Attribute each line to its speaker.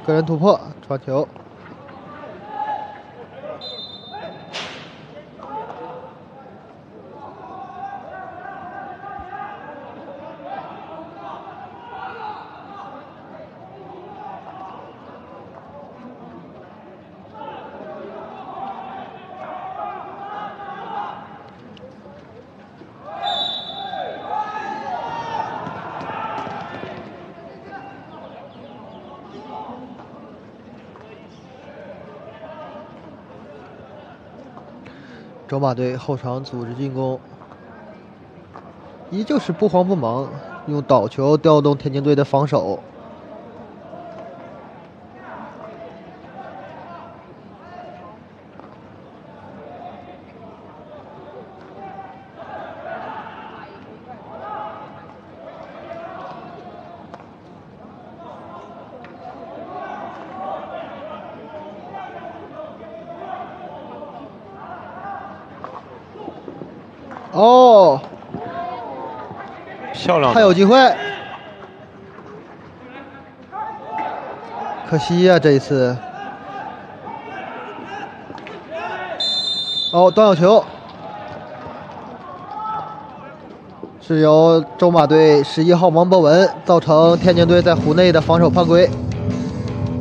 Speaker 1: 个人突破传球。周马队后场组织进攻，依旧是不慌不忙，用倒球调动天津队的防守。哦，
Speaker 2: 漂亮，
Speaker 1: 还有机会，可惜呀、这一次。哦，断角球是由周马队11号王博文造成天津队在弧内的防守犯规。